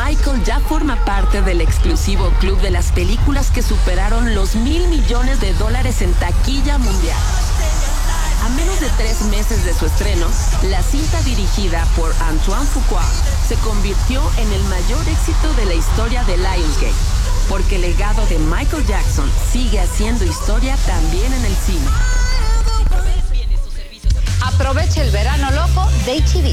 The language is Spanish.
Michael ya forma parte del exclusivo club de las películas que superaron los $1,000 millones en taquilla mundial. A menos de 3 meses de su estreno, la cinta dirigida por Antoine Fuqua se convirtió en el mayor éxito de la historia de Lionsgate, porque el legado de Michael Jackson sigue haciendo historia también en el cine. Aproveche el verano loco de HB.